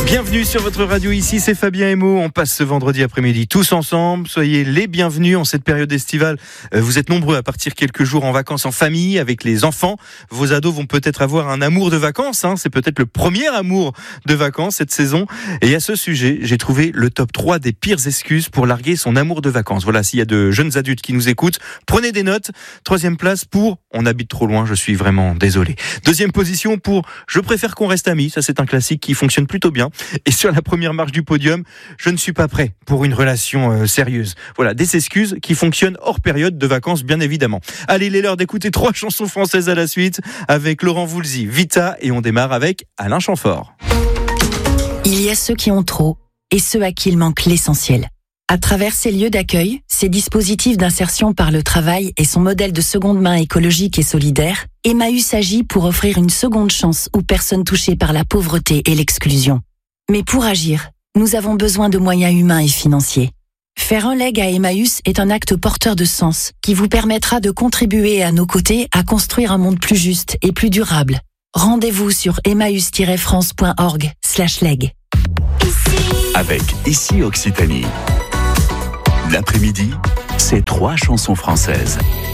Bienvenue sur votre radio, ici c'est Fabien Emo. On passe ce vendredi après-midi tous ensemble. Soyez les bienvenus en cette période estivale. Vous êtes nombreux à partir quelques jours en vacances en famille avec les enfants. Vos ados vont peut-être avoir un amour de vacances. C'est peut-être le premier amour de vacances cette saison. Et à ce sujet, j'ai trouvé le top 3 des pires excuses pour larguer son amour de vacances. Voilà, s'il y a de jeunes adultes qui nous écoutent, prenez des notes. 3e place pour on habite trop loin, je suis vraiment désolé. 2e position pour je préfère qu'on reste amis. Ça, c'est un classique qui fonctionne plutôt bien. Et sur la première marche du podium, je ne suis pas prêt pour une relation sérieuse. Voilà, des excuses qui fonctionnent hors période de vacances, bien évidemment. Allez, il est l'heure d'écouter 3 chansons françaises à la suite avec Laurent Voulzy, Vita, et on démarre avec Alain Chamfort. Il y a ceux qui ont trop et ceux à qui il manque l'essentiel. À travers ces lieux d'accueil, ces dispositifs d'insertion par le travail et son modèle de seconde main écologique et solidaire, Emmaüs agit pour offrir une seconde chance aux personnes touchées par la pauvreté et l'exclusion. Mais pour agir, nous avons besoin de moyens humains et financiers. Faire un leg à Emmaüs est un acte porteur de sens qui vous permettra de contribuer à nos côtés à construire un monde plus juste et plus durable. Rendez-vous sur emmaüs-france.org/leg. Avec Ici Occitanie. L'après-midi, c'est 3 chansons françaises.